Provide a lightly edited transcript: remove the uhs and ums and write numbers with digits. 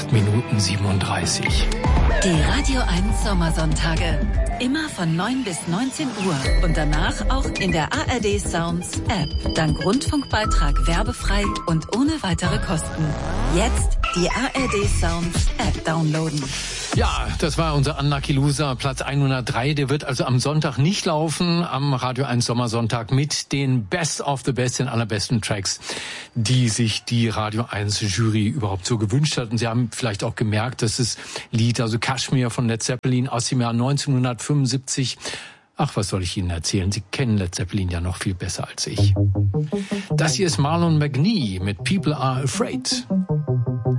8:37. Die Radio 1 Sommersonntage. Immer von 9 bis 19 Uhr. Und danach auch in der ARD Sounds App. Dank Rundfunkbeitrag werbefrei und ohne weitere Kosten. Jetzt die ARD Sounds App downloaden. Ja, das war unser Unlucky Loser, Platz 103. Der wird also am Sonntag nicht laufen, am Radio 1 Sommersonntag mit den Best of the Best, den allerbesten Tracks, die sich die Radio 1 Jury überhaupt so gewünscht hat. Und Sie haben vielleicht auch gemerkt, dass das Lied, also Kashmir von Led Zeppelin aus dem Jahr 1975, ach, was soll ich Ihnen erzählen? Sie kennen Led Zeppelin ja noch viel besser als ich. Das hier ist Marlon McGnee mit People Are Afraid.